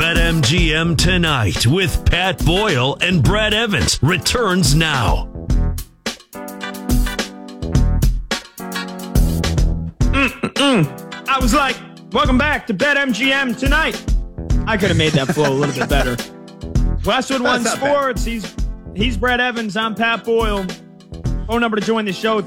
BetMGM Tonight with Pat Boyle and Brad Evans returns now. I was like, welcome back to BetMGM Tonight. I could have made that flow a little bit better. Westwood One Sports. He's Brad Evans. I'm Pat Boyle. Phone number to join the show,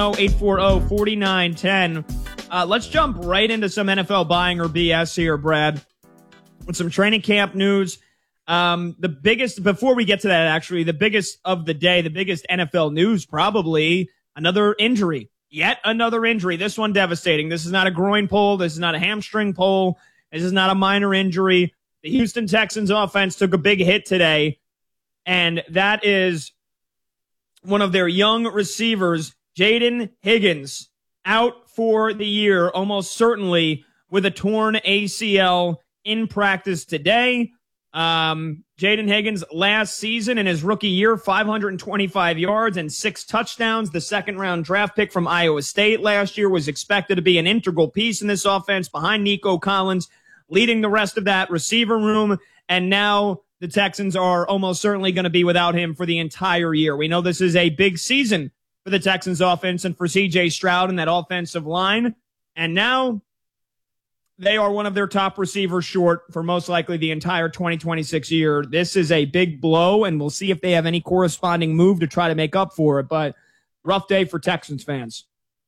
310-840-4910. Let's jump right into some NFL buying or BS here, Brad, with some training camp news. The biggest, before we get to that, actually, the biggest of the day, the biggest NFL news, probably another injury. Yet another injury. This one devastating. This is not a groin pull. This is not a hamstring pull. This is not a minor injury. The Houston Texans offense took a big hit today, and that is one of their young receivers, Jaden Higgins, out for the year, almost certainly with a torn ACL in practice today. Jaden Higgins last season in his rookie year, 525 yards and 6 touchdowns. The second-round draft pick from Iowa State last year was expected to be an integral piece in this offense behind Nico Collins, leading the rest of that receiver room. And now the Texans are almost certainly going to be without him for the entire year. We know this is a big season for the Texans offense and for C.J. Stroud and that offensive line. And now they are one of their top receivers short for most likely the entire 2026 year. This is a big blow, and we'll see if they have any corresponding move to try to make up for it. But rough day for Texans fans.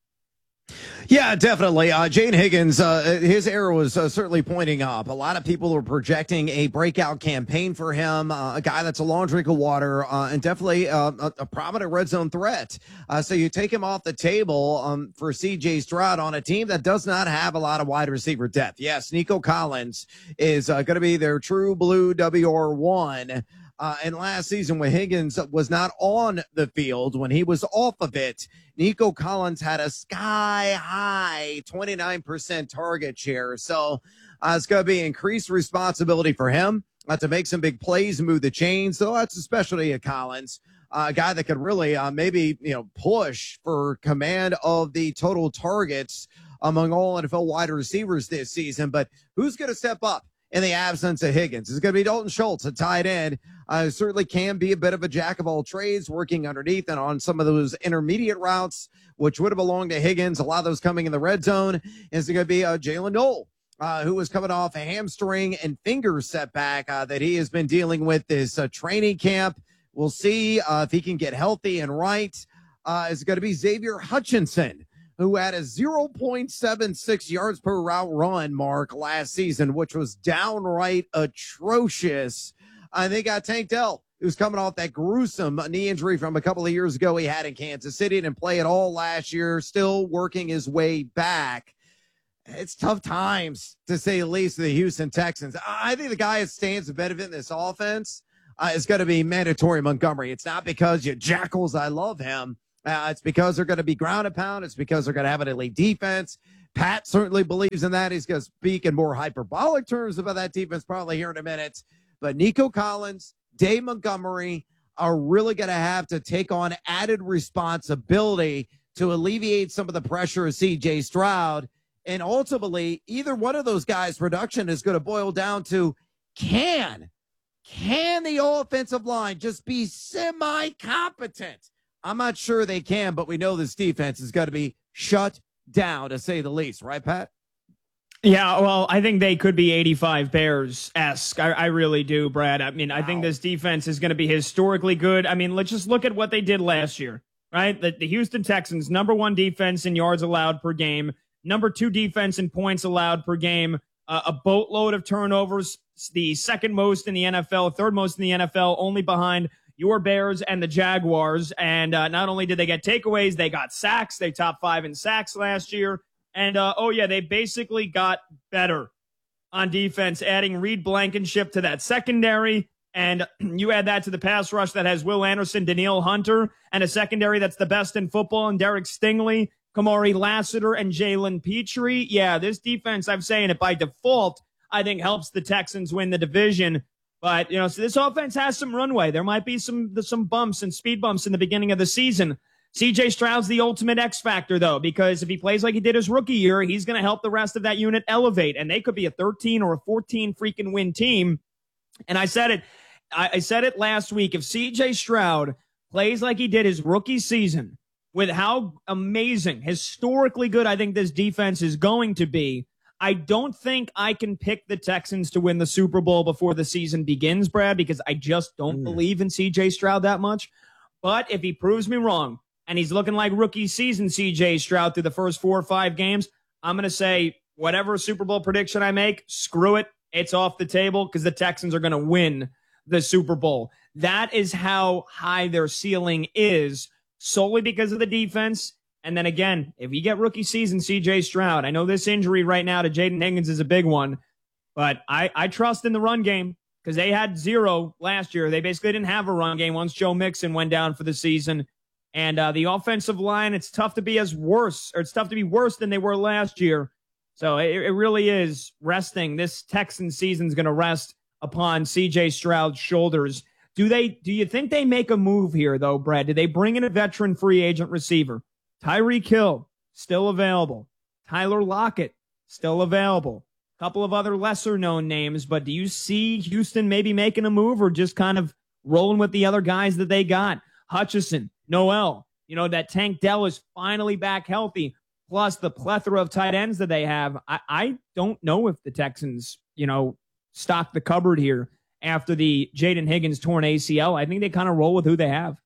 Yeah, definitely. Jaden Higgins, his arrow was certainly pointing up. A lot of people are projecting a breakout campaign for him, a guy that's a long drink of water, and definitely a prominent red zone threat. So you take him off the table for C.J. Stroud on a team that does not have a lot of wide receiver depth. Yes, Nico Collins is going to be their true blue WR1. And last season when Higgins was not on the field, when he was off of it, Nico Collins had a sky-high 29% target share. So it's going to be increased responsibility for him to make some big plays and move the chains. So that's a specialty of Collins, a guy that could really maybe push for command of the total targets among all NFL wide receivers this season. But who's going to step up in the absence of Higgins? It's going to be Dalton Schultz, a tight end. Certainly can be a bit of a jack of all trades, working underneath and on some of those intermediate routes, which would have belonged to Higgins. A lot of those coming in the red zone. Is going to be Jalen Noel, who was coming off a hamstring and finger setback that he has been dealing with this training camp. We'll see if he can get healthy and right. Is going to be Xavier Hutchinson, who had a 0.76 yards per route run mark last season, which was downright atrocious. They got Tank Dell, who's coming off that gruesome knee injury from a couple of years ago he had in Kansas City. Didn't play at all last year, still working his way back. It's tough times, to say the least, of the Houston Texans. I think the guy that stands to benefit in this offense is going to be Mandatory Montgomery. It's not because you jackals, I love him. It's because they're going to be ground and pound. It's because they're going to have an elite defense. Pat certainly believes in that. He's going to speak in more hyperbolic terms about that defense probably here in a minute. But Nico Collins, Dave Montgomery are really going to have to take on added responsibility to alleviate some of the pressure of C.J. Stroud. And ultimately, either one of those guys' production is going to boil down to can the offensive line just be semi-competent? I'm not sure they can, but we know this defense is going to be shut down, to say the least. Right, Pat? Yeah, well, I think they could be 85 Bears-esque. I really do, Brad. I mean, wow. I think this defense is going to be historically good. I mean, let's just look at what they did last year, right? The Houston Texans, number 1 defense in yards allowed per game, number 2 defense in points allowed per game, a boatload of turnovers, the second most in the NFL, third most in the NFL, only behind your Bears and the Jaguars. And not only did they get takeaways, they got sacks. They top 5 in sacks last year. And, they basically got better on defense, adding Reed Blankenship to that secondary. And you add that to the pass rush that has Will Anderson, Danielle Hunter, and a secondary that's the best in football, and Derek Stingley, Kamari Lassiter, and Jalen Petrie. Yeah, this defense, I'm saying it by default, I think helps the Texans win the division. But, so this offense has some runway. There might be some bumps and speed bumps in the beginning of the season. C.J. Stroud's the ultimate X factor, though, because if he plays like he did his rookie year, he's going to help the rest of that unit elevate, and they could be a 13 or a 14 freaking win team And I said it. I said it last week. If C.J. Stroud plays like he did his rookie season, with how amazing, historically good I think this defense is going to be, I don't think I can pick the Texans to win the Super Bowl before the season begins, Brad, because I just don't believe in C.J. Stroud that much. But if he proves me wrong and he's looking like rookie season C.J. Stroud through the first 4 or 5 games, I'm going to say whatever Super Bowl prediction I make, screw it. It's off the table because the Texans are going to win the Super Bowl. That is how high their ceiling is, solely because of the defense. And then again, if you get rookie season CJ Stroud, I know this injury right now to Jaden Higgins is a big one, but I trust in the run game because they had 0 last year. They basically didn't have a run game once Joe Mixon went down for the season. And the offensive line, it's tough to be worse than they were last year. So it really is resting. This Texans season is going to rest upon C.J. Stroud's shoulders. Do you think they make a move here, though, Brad? Do they bring in a veteran free agent receiver? Tyreek Hill, still available. Tyler Lockett, still available. A couple of other lesser-known names, but do you see Houston maybe making a move or just kind of rolling with the other guys that they got? Hutchinson, Noel, that Tank Dell is finally back healthy, plus the plethora of tight ends that they have. I don't know if the Texans, stock the cupboard here after the Jaden Higgins torn ACL. I think they kind of roll with who they have.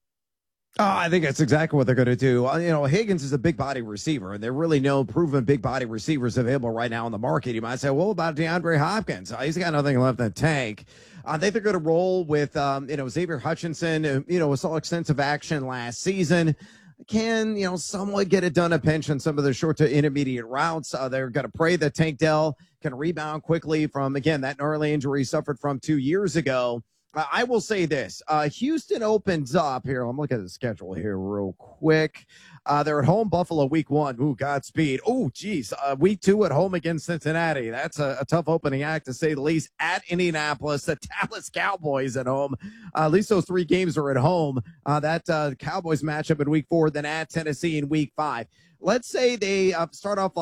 Oh, I think that's exactly what they're going to do. Higgins is a big body receiver, and there are really no proven big body receivers available right now in the market. You might say, well, about DeAndre Hopkins? He's got nothing left in the tank. I think they're going to roll with, Xavier Hutchinson, who saw extensive action last season. Can, somewhat get it done a pinch on some of the short to intermediate routes. They're going to pray that Tank Dell can rebound quickly from, again, that gnarly injury he suffered from 2 years ago. I will say this. Houston opens up here. I'm looking at the schedule here real quick. They're at home, Buffalo, week 1. Ooh, Godspeed. Ooh, geez. Week 2 at home against Cincinnati. That's a tough opening act, to say the least. At Indianapolis, the Dallas Cowboys at home. At least those 3 games are at home. That Cowboys matchup in week 4, then at Tennessee in week 5. Let's say they start off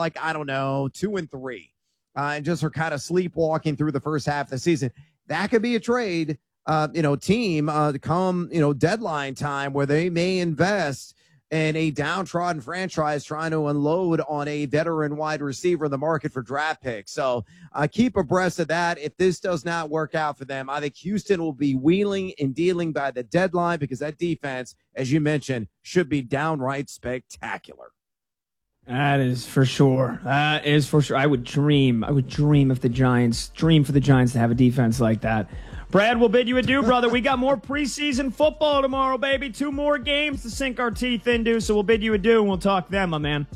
2-3, and just are kind of sleepwalking through the first half of the season. That could be a trade. Team come, deadline time where they may invest in a downtrodden franchise trying to unload on a veteran wide receiver in the market for draft picks. So keep abreast of that. If this does not work out for them, I think Houston will be wheeling and dealing by the deadline because that defense, as you mentioned, should be downright spectacular. That is for sure. I would dream for the Giants to have a defense like that. Brad, we'll bid you adieu, brother. We got more preseason football tomorrow, baby. 2 more games to sink our teeth into, so we'll bid you adieu, and we'll talk then, my man.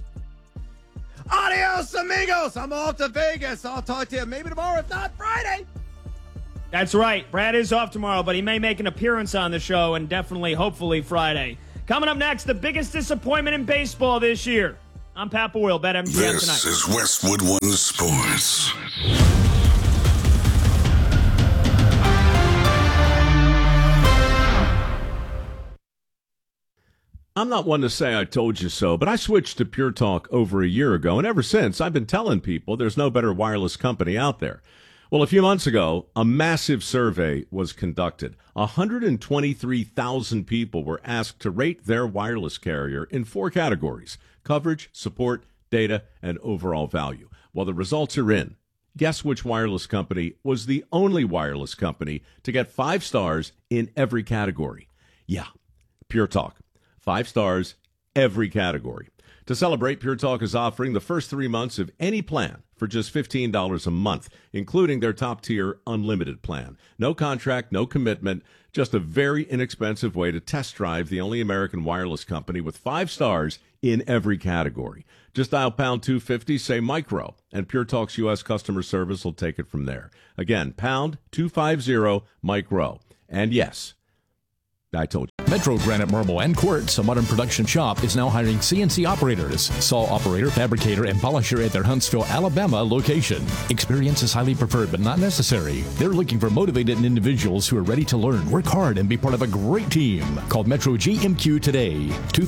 Adios, amigos. I'm off to Vegas. I'll talk to you maybe tomorrow, if not Friday. That's right. Brad is off tomorrow, but he may make an appearance on the show, and definitely, hopefully, Friday. Coming up next, the biggest disappointment in baseball this year. I'm Pat Boyle, BetMGM tonight. This is Westwood One Sports. I'm not one to say I told you so, but I switched to Pure Talk over a year ago, and ever since, I've been telling people there's no better wireless company out there. Well, a few months ago, a massive survey was conducted. 123,000 people were asked to rate their wireless carrier in 4 categories: coverage, support, data, and overall value. Well, the results are in. Guess which wireless company was the only wireless company to get 5 stars in every category? Yeah, Pure Talk. 5 stars, every category. To celebrate, Pure Talk is offering the first 3 months of any plan for just $15 a month, including their top-tier unlimited plan. No contract, no commitment, just a very inexpensive way to test drive the only American wireless company with 5 stars in every category. Just dial pound 250, say micro, and Pure Talk's U.S. customer service will take it from there. Again, pound 250 micro. And yes, I told you. Metro Granite Marble and Quartz, a modern production shop, is now hiring CNC operators, saw operator, fabricator, and polisher at their Huntsville, Alabama location. Experience is highly preferred but not necessary. They're looking for motivated individuals who are ready to learn, work hard, and be part of a great team. Call Metro GMQ today,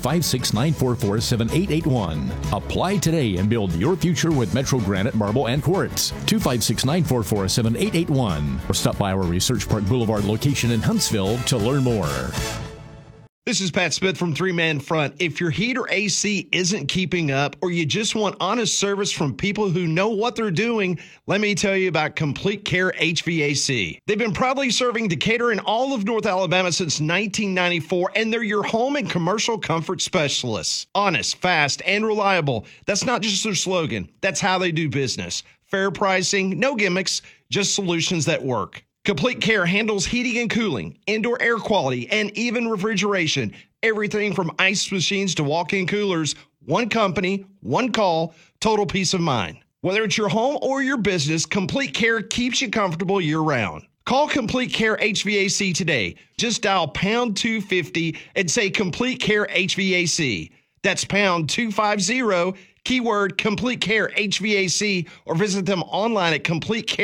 256-944-7881. Apply today and build your future with Metro Granite Marble and Quartz, 256-944-7881. Or stop by our Research Park Boulevard location in Huntsville to learn more. This is Pat Smith from Three Man Front. If your heat or AC isn't keeping up, or you just want honest service from people who know what they're doing, let me tell you about Complete Care HVAC. They've been proudly serving Decatur and all of North Alabama since 1994, and they're your home and commercial comfort specialists. Honest, fast, and reliable. That's not just their slogan. That's how they do business. Fair pricing, no gimmicks, just solutions that work. Complete Care handles heating and cooling, indoor air quality, and even refrigeration. Everything from ice machines to walk-in coolers. One company, one call, total peace of mind. Whether it's your home or your business, Complete Care keeps you comfortable year-round. Call Complete Care HVAC today. Just dial pound 250 and say Complete Care HVAC. That's pound 250, keyword Complete Care HVAC, or visit them online at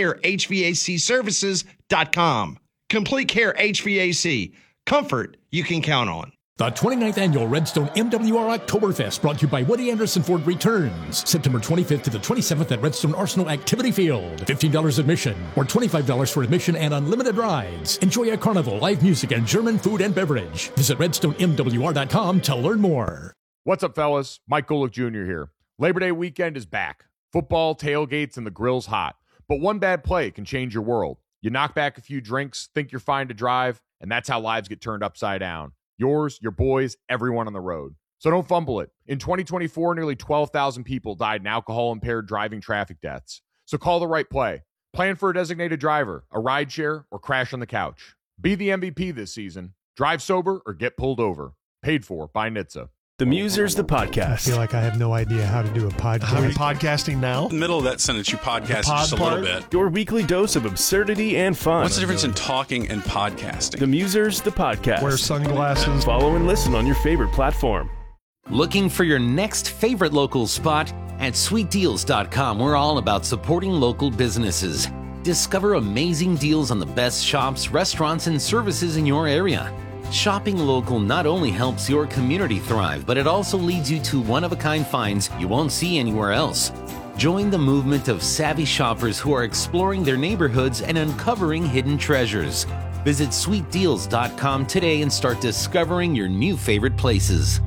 CompleteCareHVACServices.com. Complete Care HVAC. Comfort you can count on. The 29th Annual Redstone MWR Oktoberfest, brought to you by Woody Anderson Ford, returns September 25th to the 27th at Redstone Arsenal Activity Field. $15 admission or $25 for admission and unlimited rides. Enjoy a carnival, live music, and German food and beverage. Visit RedstoneMWR.com to learn more. What's up, fellas? Mike Golick Jr. here. Labor Day weekend is back. Football, tailgates, and the grill's hot. But one bad play can change your world. You knock back a few drinks, think you're fine to drive, and that's how lives get turned upside down. Yours, your boys, everyone on the road. So don't fumble it. In 2024, nearly 12,000 people died in alcohol-impaired driving traffic deaths. So call the right play. Plan for a designated driver, a rideshare, or crash on the couch. Be the MVP this season. Drive sober or get pulled over. Paid for by NHTSA. The Musers, the podcast. I feel like I have no idea how to do a podcast. How are you podcasting now? In the middle of that sentence, you podcast just a little bit. Your weekly dose of absurdity and fun. What's the difference in talking and podcasting? The Musers, the podcast. Wear sunglasses. Follow and listen on your favorite platform. Looking for your next favorite local spot? At SweetDeals.com, we're all about supporting local businesses. Discover amazing deals on the best shops, restaurants, and services in your area. Shopping local not only helps your community thrive, but it also leads you to one-of-a-kind finds you won't see anywhere else. Join the movement of savvy shoppers who are exploring their neighborhoods and uncovering hidden treasures. Visit SweetDeals.com today and start discovering your new favorite places.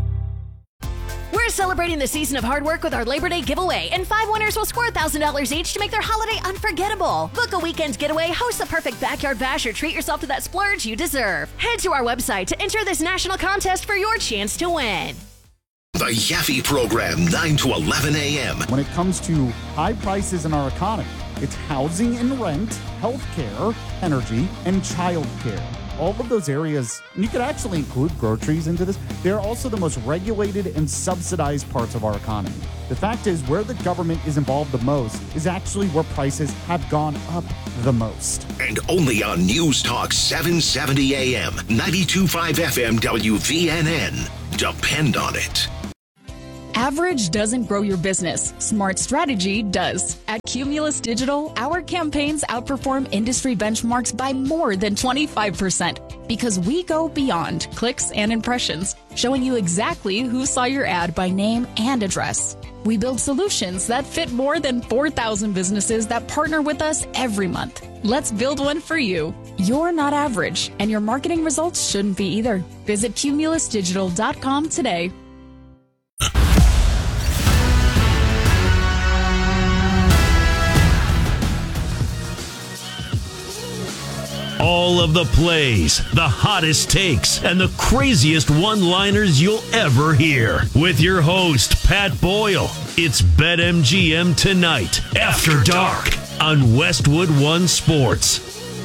We're celebrating the season of hard work with our Labor Day giveaway, and 5 winners will score $1,000 each to make their holiday unforgettable. Book a weekend getaway, host the perfect backyard bash, or treat yourself to that splurge you deserve. Head to our website to enter this national contest for your chance to win. The Yaffe Program, 9 to 11 a.m. When it comes to high prices in our economy, it's housing and rent, healthcare, energy, and childcare. All of those areas, and you could actually include groceries into this, they're also the most regulated and subsidized parts of our economy. The fact is, where the government is involved the most is actually where prices have gone up the most. And only on News Talk 770 AM, 92.5 FM WVNN. Depend on it. Average doesn't grow your business. Smart strategy does. At Cumulus Digital, our campaigns outperform industry benchmarks by more than 25% because we go beyond clicks and impressions, showing you exactly who saw your ad by name and address. We build solutions that fit more than 4,000 businesses that partner with us every month. Let's build one for you. You're not average, and your marketing results shouldn't be either. Visit cumulusdigital.com today. All of the plays, the hottest takes, and the craziest one-liners you'll ever hear. With your host, Pat Boyle. It's BetMGM Tonight, After Dark, on Westwood One Sports.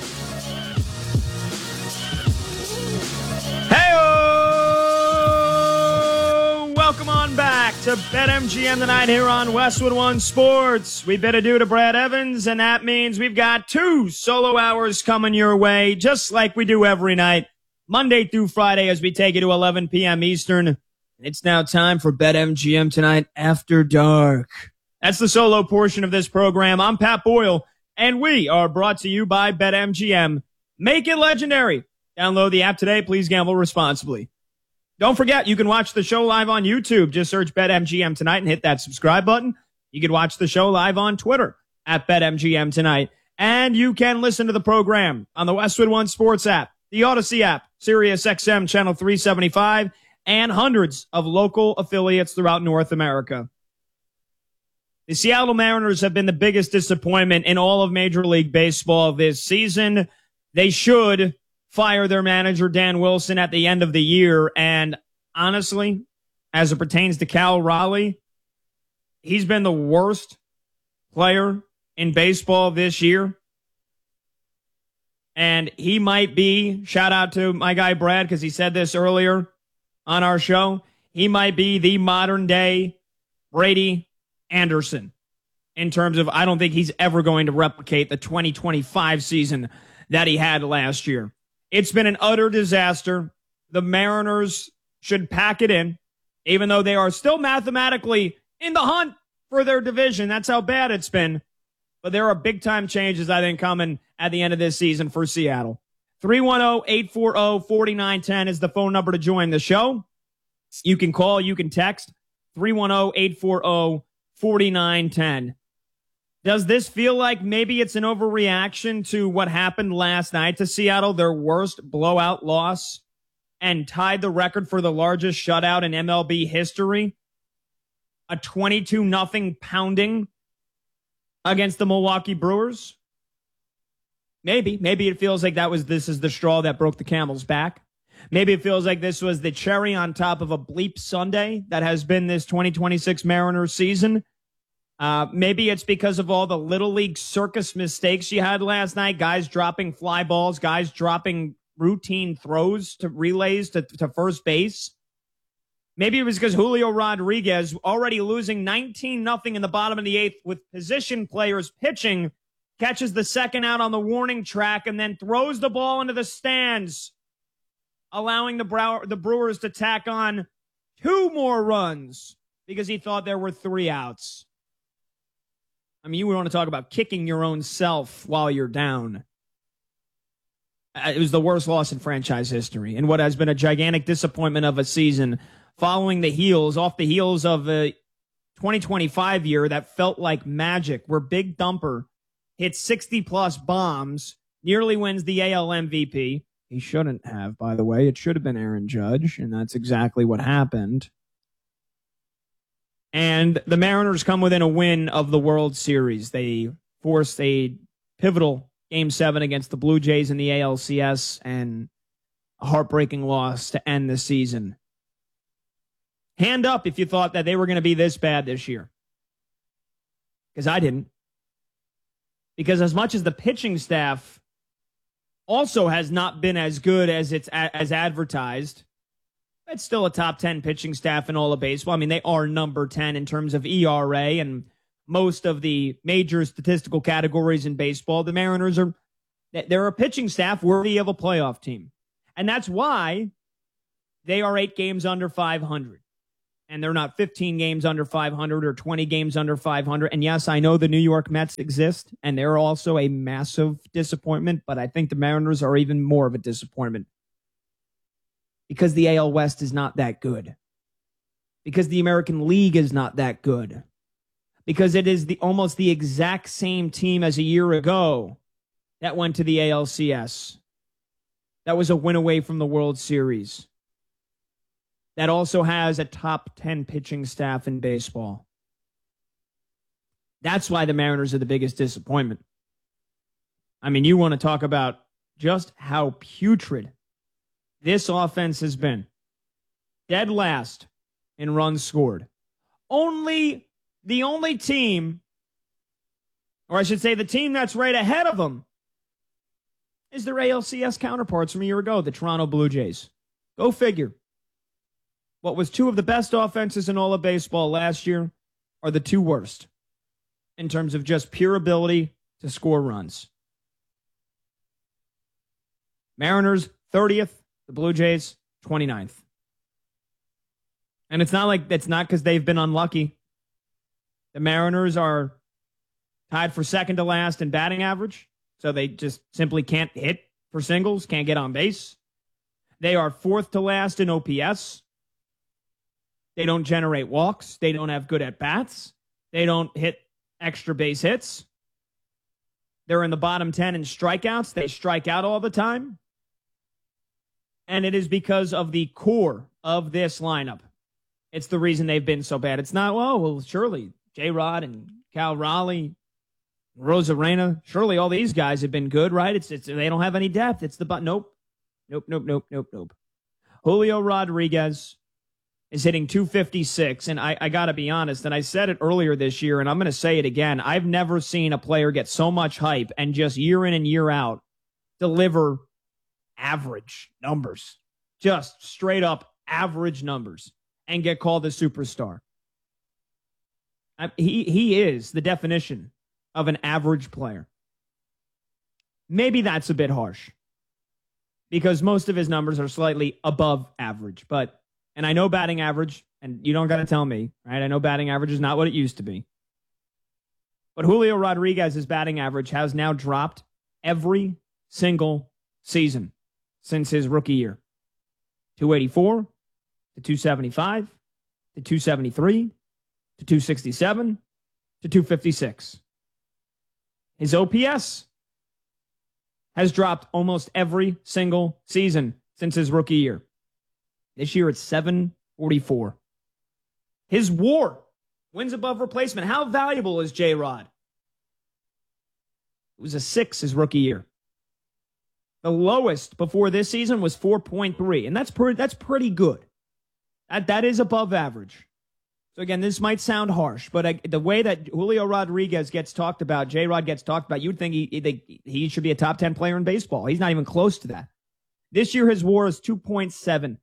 Welcome on back to BetMGM Tonight here on Westwood One Sports. We bid adieu to Brad Evans, and that means we've got 2 solo hours coming your way, just like we do every night. Monday through Friday as we take you to 11 p.m. Eastern. It's now time for BetMGM Tonight After Dark. That's the solo portion of this program. I'm Pat Boyle, and we are brought to you by BetMGM. Make it legendary. Download the app today. Please gamble responsibly. Don't forget, you can watch the show live on YouTube. Just search BetMGM Tonight and hit that subscribe button. You can watch the show live on Twitter at BetMGM Tonight. And you can listen to the program on the Westwood One Sports app, the Odyssey app, Sirius XM Channel 375, and hundreds of local affiliates throughout North America. The Seattle Mariners have been the biggest disappointment in all of Major League Baseball this season. They should fire their manager, Dan Wilson, at the end of the year. And honestly, as it pertains to Cal Raleigh, he's been the worst player in baseball this year. And he might be, shout out to my guy Brad, because he said this earlier on our show, he might be the modern day Brady Anderson in terms of, I don't think he's ever going to replicate the 2025 season that he had last year. It's been an utter disaster. The Mariners should pack it in, even though they are still mathematically in the hunt for their division. That's how bad it's been. But there are big-time changes, I think, coming at the end of this season for Seattle. 310-840-4910 is the phone number to join the show. You can call, you can text, 310-840-4910. Does this feel like maybe it's an overreaction to what happened last night to Seattle, their worst blowout loss, and tied the record for the largest shutout in MLB history? A 22-0 pounding against the Milwaukee Brewers? Maybe it feels like this is the straw that broke the camel's back. Maybe it feels like this was the cherry on top of a bleep Sunday that has been this 2026 Mariners season. Maybe it's because of all the Little League circus mistakes you had last night. Guys dropping fly balls, guys dropping routine throws to relays to first base. Maybe it was because Julio Rodriguez, already losing 19-0 in the bottom of the eighth with position players pitching, catches the second out on the warning track and then throws the ball into the stands, allowing the Brewers to tack on 2 more runs because he thought there were 3 outs. I mean, you want to talk about kicking your own self while you're down. It was the worst loss in franchise history and what has been a gigantic disappointment of a season following off the heels of a 2025 year that felt like magic, where Big Dumper hits 60-plus bombs, nearly wins the AL MVP. He shouldn't have, by the way. It should have been Aaron Judge, and that's exactly what happened. And the Mariners come within a win of the World Series. They forced a pivotal Game 7 against the Blue Jays in the ALCS and a heartbreaking loss to end the season. Hand up if you thought that they were going to be this bad this year. Because I didn't. Because as much as the pitching staff also has not been as good as it's as advertised, it's still a top 10 pitching staff in all of baseball. I mean, they are number 10 in terms of ERA and most of the major statistical categories in baseball. The Mariners they're a pitching staff worthy of a playoff team. And that's why they are 8 games under 500. And they're not 15 games under 500 or 20 games under 500. And yes, I know the New York Mets exist, and they're also a massive disappointment, but I think the Mariners are even more of a disappointment. Because the AL West is not that good. Because the American League is not that good. Because it is almost the exact same team as a year ago that went to the ALCS. That was a win away from the World Series. That also has a top 10 pitching staff in baseball. That's why the Mariners are the biggest disappointment. I mean, you want to talk about just how putrid this offense has been. Dead last in runs scored. The only team, or I should say the team that's right ahead of them, is their ALCS counterparts from a year ago, the Toronto Blue Jays. Go figure. What was 2 of the best offenses in all of baseball last year are the 2 worst in terms of just pure ability to score runs. Mariners 30th The Blue Jays, 29th. And it's not because they've been unlucky. The Mariners are tied for second to last in batting average, so they just simply can't hit for singles, can't get on base. They are fourth to last in OPS. They don't generate walks. They don't have good at-bats. They don't hit extra base hits. They're in the bottom 10 in strikeouts. They strike out all the time. And it is because of the core of this lineup. It's the reason they've been so bad. It's not, well, surely J-Rod and Cal Raleigh, Rosarena, surely all these guys have been good, right? It's they don't have any depth. It's the nope. Julio Rodriguez is hitting 256, and I got to be honest, and I said it earlier this year, and I'm going to say it again. I've never seen a player get so much hype and just year in and year out deliver average numbers, just straight up average numbers, and get called a superstar. He is the definition of an average player. Maybe that's a bit harsh because most of his numbers are slightly above average, and I know batting average, and you don't got to tell me, right? I know batting average is not what it used to be. But Julio Rodriguez's batting average has now dropped every single season since his rookie year. 284 to 275 to 273 to 267 to 256. His OPS has dropped almost every single season since his rookie year. This year it's 744. His WAR, wins above replacement. How valuable is J-Rod? It was a 6 his rookie year. The lowest before this season was 4.3, and that's pretty good. That is above average. So again, this might sound harsh, but the way that Julio Rodriguez gets talked about, J-Rod gets talked about, you'd think he should be a top 10 player in baseball. He's not even close to that. This year his WAR is 2.7.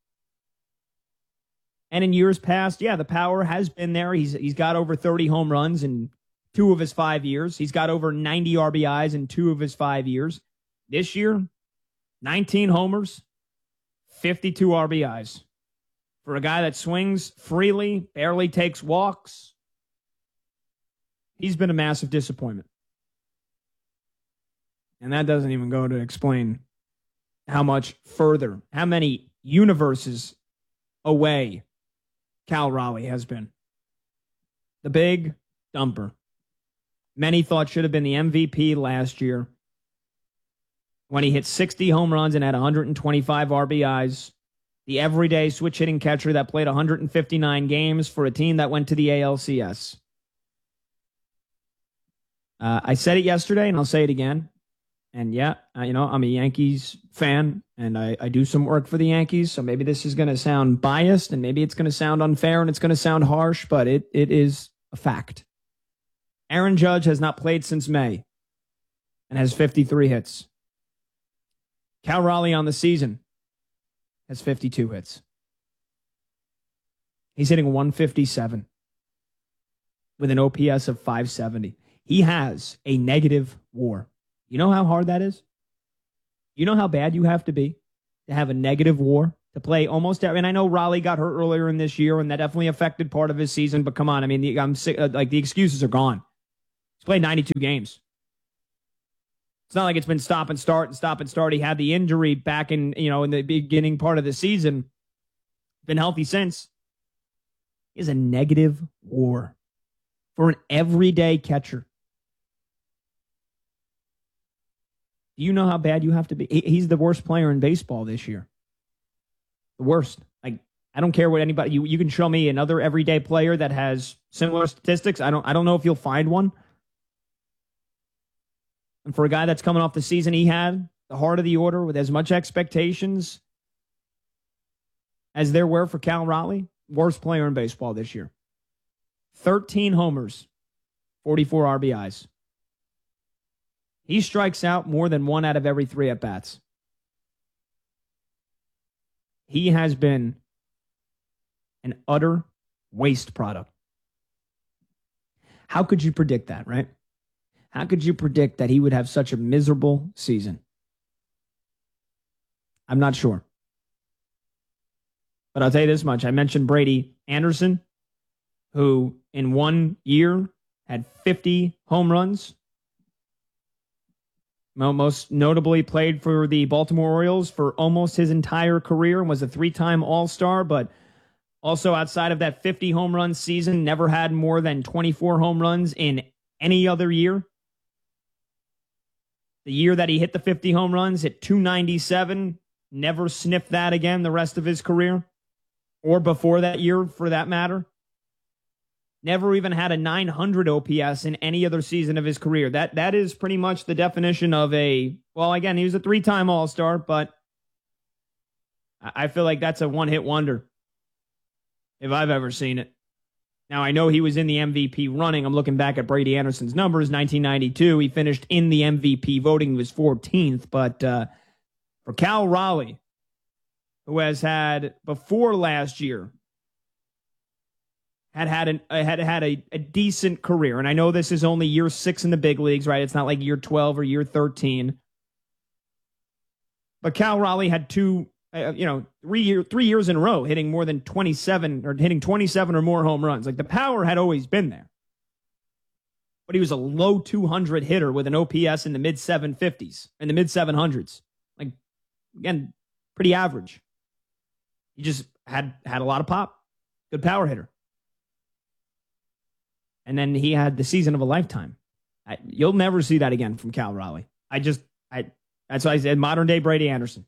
And in years past, the power has been there. He's got over 30 home runs in 2 of his 5 years. He's got over 90 RBIs in 2 of his 5 years. This year, 19 homers, 52 RBIs. For a guy that swings freely, barely takes walks, he's been a massive disappointment. And that doesn't even go to explain how much further, how many universes away Cal Raleigh has been. The big dumper. Many thought should have been the MVP last year when he hit 60 home runs and had 125 RBIs. The everyday switch hitting catcher that played 159 games for a team that went to the ALCS. I said it yesterday and I'll say it again. And I'm a Yankees fan and I do some work for the Yankees. So maybe this is going to sound biased and maybe it's going to sound unfair and it's going to sound harsh, but it is a fact. Aaron Judge has not played since May and has 53 hits. Cal Raleigh on the season has 52 hits. He's hitting 157 with an OPS of 570. He has a negative WAR. You know how hard that is? You know how bad you have to have a negative WAR to play almost every. And I know Raleigh got hurt earlier in this year, and that definitely affected part of his season. But come on, I mean, I'm sick, the excuses are gone. He's played 92 games. It's not like it's been stop and start. He had the injury back in the beginning part of the season. Been healthy since. He has a negative WAR for an everyday catcher. Do you know how bad you have to be? He's the worst player in baseball this year. The worst. I don't care what anybody. You can show me another everyday player that has similar statistics. I don't know if you'll find one. And for a guy that's coming off the season he had, the heart of the order with as much expectations as there were for Cal Raleigh, worst player in baseball this year. 13 homers, 44 RBIs. He strikes out more than 1 out of every 3 at-bats. He has been an utter waste product. How could you predict that, right? How could you predict that he would have such a miserable season? I'm not sure. But I'll tell you this much. I mentioned Brady Anderson, who in 1 year had 50 home runs. Most notably played for the Baltimore Orioles for almost his entire career and was a 3-time All-Star, but also outside of that 50 home run season, never had more than 24 home runs in any other year. The year that he hit the 50 home runs, hit 297, never sniffed that again the rest of his career, or before that year for that matter. Never even had a 900 OPS in any other season of his career. That is pretty much the definition of he was a 3-time All-Star, but I feel like that's a one-hit wonder if I've ever seen it. Now, I know he was in the MVP running. I'm looking back at Brady Anderson's numbers. 1992, he finished in the MVP voting. He was 14th, but for Cal Raleigh, who has had, before last year, had a decent career. And I know this is only year 6 in the big leagues, right? It's not like year 12 or year 13. But Cal Raleigh had 3 years in a row hitting more than 27 or hitting 27 or more home runs. Like, the power had always been there. But he was a low 200 hitter with an OPS in the mid 750s, in the mid 700s. Like, again, pretty average. He just had a lot of pop. Good power hitter. And then he had the season of a lifetime. You'll never see that again from Cal Raleigh. That's why I said modern day Brady Anderson.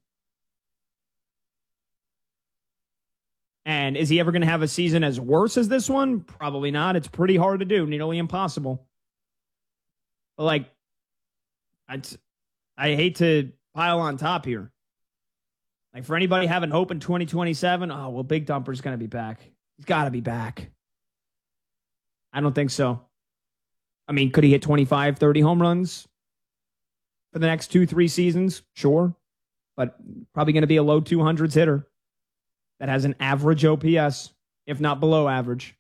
And is he ever going to have a season as worse as this one? Probably not. It's pretty hard to do, nearly impossible. But I hate to pile on top here. Like, for anybody having hope in 2027, Big Dumper's going to be back. He's got to be back. I don't think so. I mean, could he hit 25, 30 home runs for the next 2-3 seasons? Sure. But probably going to be a low 200s hitter that has an average OPS, if not below average.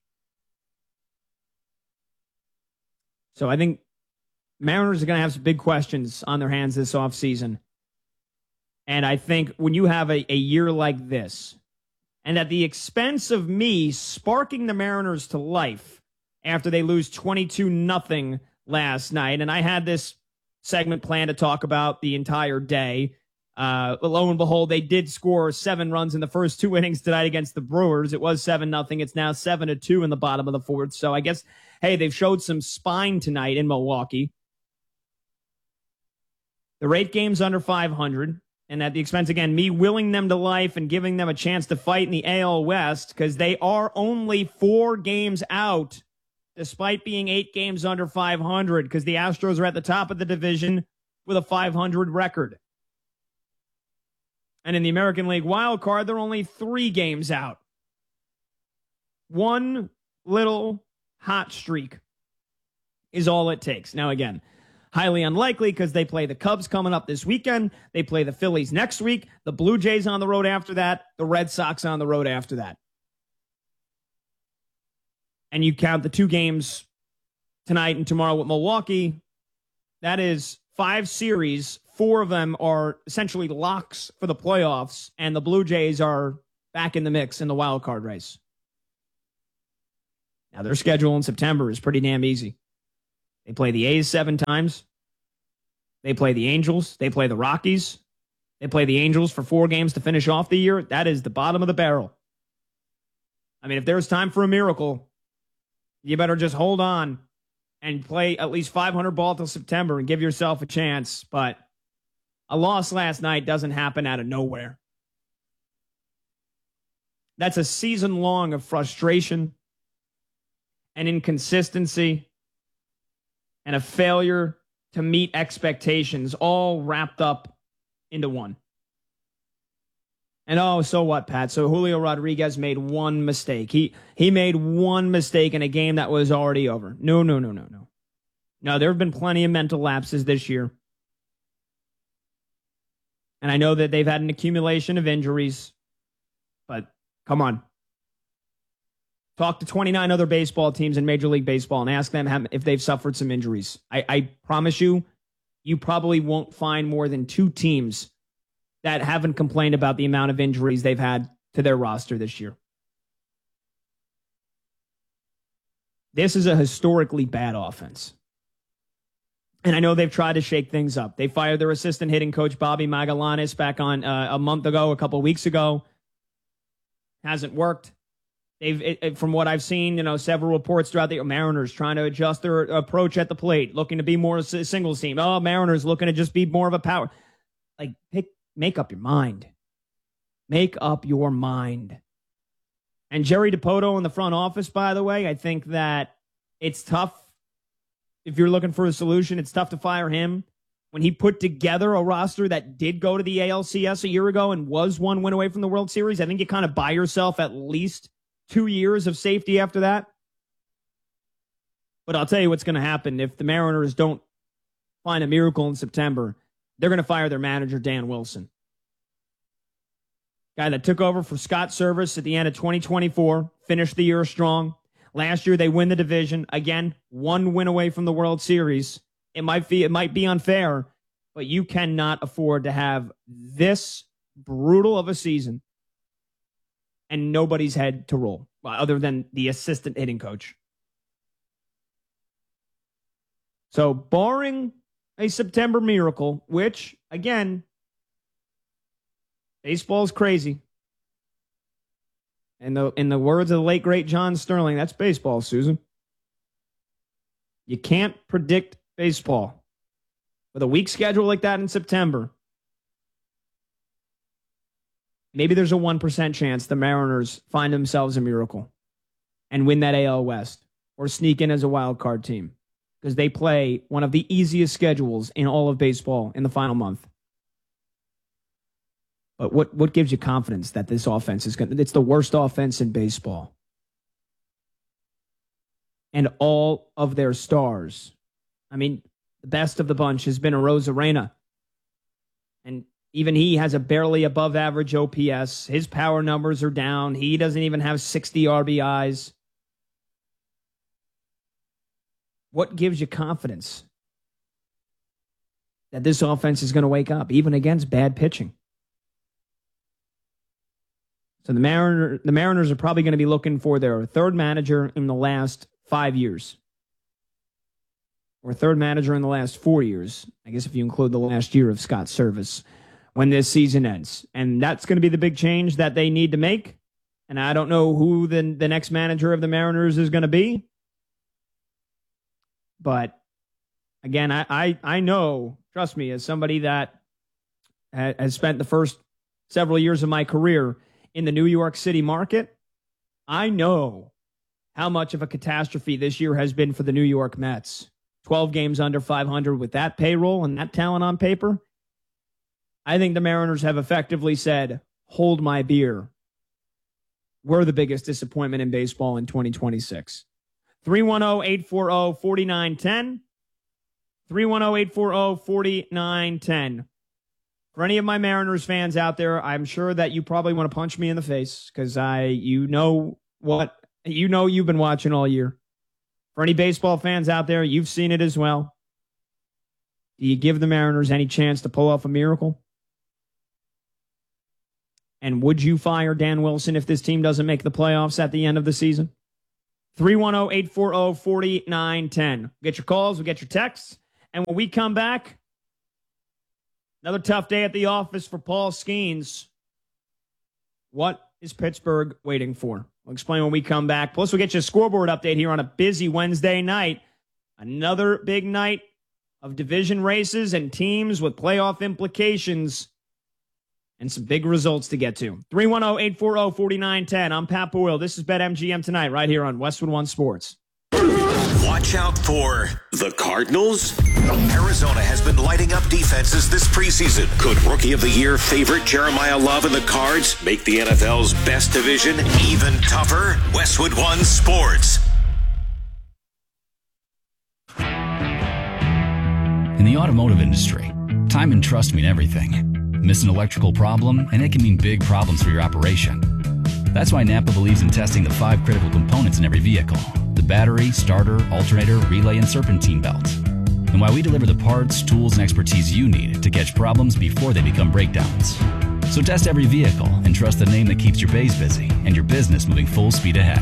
So I think Mariners are going to have some big questions on their hands this offseason. And I think when you have a year like this, and at the expense of me sparking the Mariners to life after they lose 22-0 last night, and I had this segment planned to talk about the entire day. Lo and behold, they did score 7 runs in the first 2 innings tonight against the Brewers. It was 7-0. It's now 7-2 in the bottom of the 4th. So I guess, hey, they've showed some spine tonight in Milwaukee. They're 8 games under 500. And at the expense, again, me willing them to life and giving them a chance to fight in the AL West, because they are only 4 games out, despite being 8 games under 500, because the Astros are at the top of the division with a 500 record. And in the American League wild card, they're only 3 games out. One little hot streak is all it takes. Now, again, highly unlikely because they play the Cubs coming up this weekend. They play the Phillies next week. The Blue Jays on the road after that. The Red Sox on the road after that. And you count the 2 games tonight and tomorrow with Milwaukee. That is 5 series. 4 of them are essentially locks for the playoffs, and the Blue Jays are back in the mix in the wild card race. Now, their schedule in September is pretty damn easy. They play the A's 7 times. They play the Angels. They play the Rockies. They play the Angels for 4 games to finish off the year. That is the bottom of the barrel. I mean, if there's time for a miracle, you better just hold on and play at least 500 ball till September and give yourself a chance. But a loss last night doesn't happen out of nowhere. That's a season long of frustration and inconsistency and a failure to meet expectations, all wrapped up into one. And so what, Pat? So Julio Rodriguez made one mistake. He made one mistake in a game that was already over. No. No, there have been plenty of mental lapses this year. And I know that they've had an accumulation of injuries, but come on. Talk to 29 other baseball teams in Major League Baseball and ask them if they've suffered some injuries. I promise you, you probably won't find more than 2 teams that haven't complained about the amount of injuries they've had to their roster this year. This is a historically bad offense. And I know they've tried to shake things up. They fired their assistant hitting coach, Bobby Magallanes, back on a couple of weeks ago. Hasn't worked. From what I've seen, several reports throughout the Mariners trying to adjust their approach at the plate, looking to be more a singles team. Oh, Mariners looking to just be more of a power. Make up your mind. Make up your mind. And Jerry DiPoto in the front office, by the way, I think that it's tough. If you're looking for a solution, it's tough to fire him. When he put together a roster that did go to the ALCS a year ago and was one win away from the World Series, I think you kind of buy yourself at least 2 years of safety after that. But I'll tell you what's going to happen. If the Mariners don't find a miracle in September, they're going to fire their manager, Dan Wilson. Guy that took over for Scott Service at the end of 2024, finished the year strong. Last year, they win the division. Again, one win away from the World Series. It might be unfair, but you cannot afford to have this brutal of a season and nobody's head to roll, other than the assistant hitting coach. So, barring a September miracle, which, again, baseball's crazy. In the words of the late, great John Sterling, that's baseball, Susan. You can't predict baseball. With a weak schedule like that in September, maybe there's a 1% chance the Mariners find themselves a miracle and win that AL West or sneak in as a wild card team because they play one of the easiest schedules in all of baseball in the final month. But what gives you confidence that this offense is it's the worst offense in baseball? And all of their stars. I mean, the best of the bunch has been Arozarena. And even he has a barely above average OPS. His power numbers are down. He doesn't even have 60 RBIs. What gives you confidence that this offense is going to wake up, even against bad pitching? So the Mariners are probably going to be looking for their third manager in the last 5 years. Or third manager in the last 4 years. I guess if you include the last year of Scott Service when this season ends. And that's going to be the big change that they need to make. And I don't know who the next manager of the Mariners is going to be. But again, I know, trust me, as somebody that has spent the first several years of my career in the New York City market, I know how much of a catastrophe this year has been for the New York Mets. 12 games under 500 with that payroll and that talent on paper. I think the Mariners have effectively said, hold my beer. We're the biggest disappointment in baseball in 2026. 310-840-4910. 310-840-4910. For any of my Mariners fans out there, I'm sure that you probably want to punch me in the face because you've been watching all year. For any baseball fans out there, you've seen it as well. Do you give the Mariners any chance to pull off a miracle? And would you fire Dan Wilson if this team doesn't make the playoffs at the end of the season? 310-840-4910. Get your calls, we'll get your texts. And when we come back, another tough day at the office for Paul Skeens. What is Pittsburgh waiting for? We'll explain when we come back. Plus, we'll get you a scoreboard update here on a busy Wednesday night. Another big night of division races and teams with playoff implications and some big results to get to. 310-840-4910. I'm Pat Boyle. This is BetMGM Tonight right here on Westwood One Sports. Watch out for the Cardinals. Arizona has been lighting up defenses this preseason. Could Rookie of the Year favorite Jeremiah Love and the Cards make the NFL's best division even tougher? Westwood One Sports. In the automotive industry, time and trust mean everything. Miss an electrical problem, and it can mean big problems for your operation. That's why Napa believes in testing the 5 critical components in every vehicle: the battery, starter, alternator, relay, and serpentine belt. And why we deliver the parts, tools, and expertise you need to catch problems before they become breakdowns. So test every vehicle and trust the name that keeps your bays busy and your business moving full speed ahead.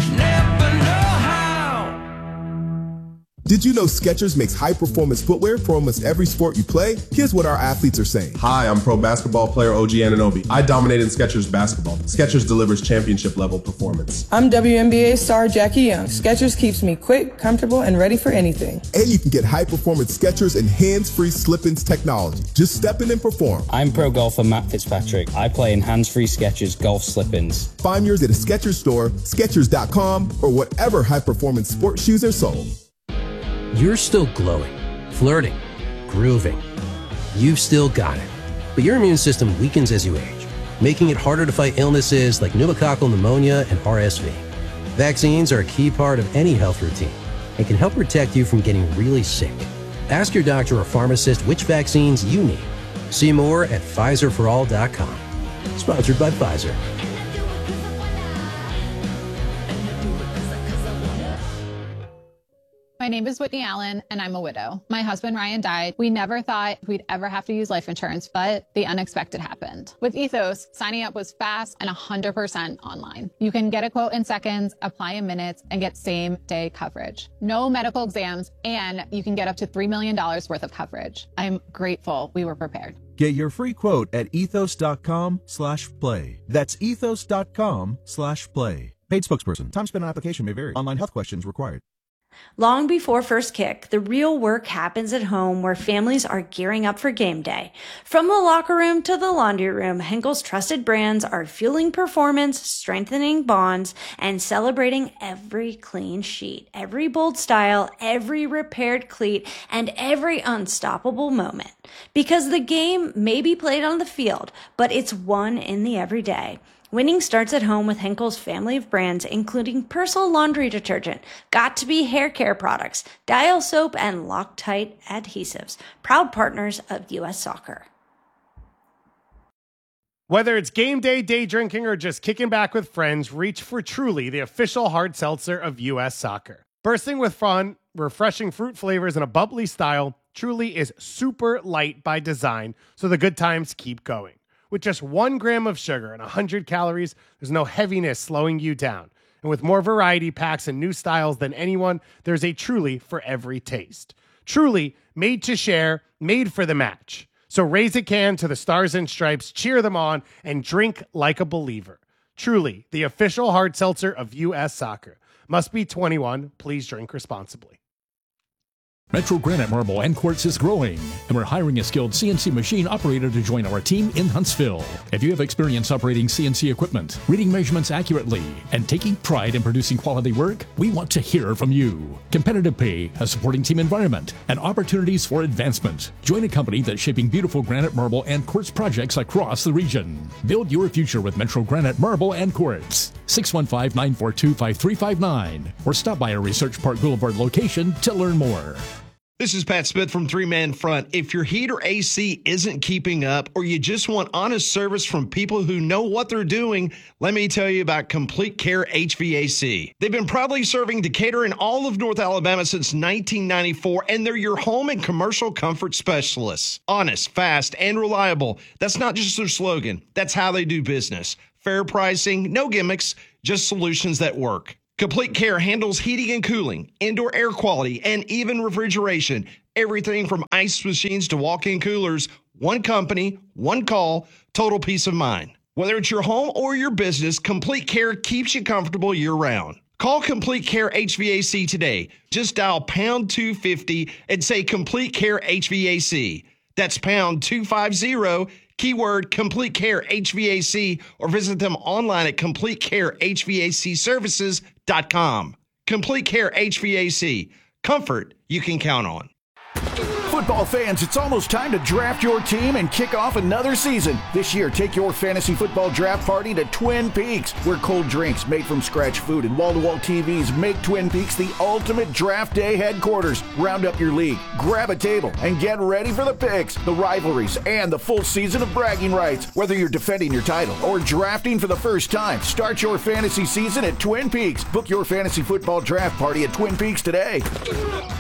Did you know Skechers makes high-performance footwear for almost every sport you play? Here's what our athletes are saying. Hi, I'm pro basketball player OG Anunoby. I dominate in Skechers basketball. Skechers delivers championship-level performance. I'm WNBA star Jackie Young. Skechers keeps me quick, comfortable, and ready for anything. And you can get high-performance Skechers and hands-free slip-ins technology. Just step in and perform. I'm pro golfer Matt Fitzpatrick. I play in hands-free Skechers golf slip-ins. Find yours at a Skechers store, Skechers.com, or whatever high-performance sports shoes are sold. You're still glowing, flirting, grooving. You've still got it. But your immune system weakens as you age, making it harder to fight illnesses like pneumococcal pneumonia and RSV. Vaccines are a key part of any health routine and can help protect you from getting really sick. Ask your doctor or pharmacist which vaccines you need. See more at PfizerForAll.com. Sponsored by Pfizer. My name is Whitney Allen, and I'm a widow. My husband, Ryan, died. We never thought we'd ever have to use life insurance, but the unexpected happened. With Ethos, signing up was fast and 100% online. You can get a quote in seconds, apply in minutes, and get same-day coverage. No medical exams, and you can get up to $3 million worth of coverage. I'm grateful we were prepared. Get your free quote at ethos.com/play. That's ethos.com/play. Paid spokesperson. Time spent on application may vary. Online health questions required. Long before first kick, the real work happens at home where families are gearing up for game day. From the locker room to the laundry room, Henkel's trusted brands are fueling performance, strengthening bonds, and celebrating every clean sheet, every bold style, every repaired cleat, and every unstoppable moment. Because the game may be played on the field, but it's won in the everyday. Winning starts at home with Henkel's family of brands, including Persil laundry detergent, Got2b hair care products, Dial soap, and Loctite adhesives. Proud partners of U.S. Soccer. Whether it's game day, day drinking, or just kicking back with friends, reach for Truly, the official hard seltzer of U.S. Soccer. Bursting with fun, refreshing fruit flavors, and a bubbly style, Truly is super light by design, so the good times keep going. With just 1 gram of sugar and 100 calories, there's no heaviness slowing you down. And with more variety packs and new styles than anyone, there's a Truly for every taste. Truly, made to share, made for the match. So raise a can to the Stars and Stripes, cheer them on, and drink like a believer. Truly, the official hard seltzer of U.S. Soccer. Must be 21. Please drink responsibly. Metro Granite Marble and Quartz is growing, and we're hiring a skilled CNC machine operator to join our team in Huntsville. If you have experience operating CNC equipment, reading measurements accurately, and taking pride in producing quality work, we want to hear from you. Competitive pay, a supporting team environment, and opportunities for advancement. Join a company that's shaping beautiful granite, marble, and quartz projects across the region. Build your future with Metro Granite Marble and Quartz. 615-942-5359, or stop by our Research Park Boulevard location to learn more. This is Pat Smith from Three Man Front. If your heat or AC isn't keeping up, or you just want honest service from people who know what they're doing, let me tell you about Complete Care HVAC. They've been proudly serving Decatur and all of North Alabama since 1994, and they're your home and commercial comfort specialists. Honest, fast, and reliable. That's not just their slogan. That's how they do business. Fair pricing, no gimmicks, just solutions that work. Complete Care handles heating and cooling, indoor air quality, and even refrigeration. Everything from ice machines to walk-in coolers. One company, one call, total peace of mind. Whether it's your home or your business, Complete Care keeps you comfortable year-round. Call Complete Care HVAC today. Just dial pound 250 and say Complete Care HVAC. That's pound 250, keyword Complete Care HVAC, or visit them online at CompleteCareHVACservices.com. Complete Care HVAC. Comfort you can count on. Football fans, it's almost time to draft your team and kick off another season. This year, take your fantasy football draft party to Twin Peaks, where cold drinks, made from scratch food, and wall-to-wall TVs make Twin Peaks the ultimate draft day headquarters. Round up your league, grab a table, and get ready for the picks, the rivalries, and the full season of bragging rights. Whether you're defending your title or drafting for the first time, start your fantasy season at Twin Peaks. Book your fantasy football draft party at Twin Peaks today.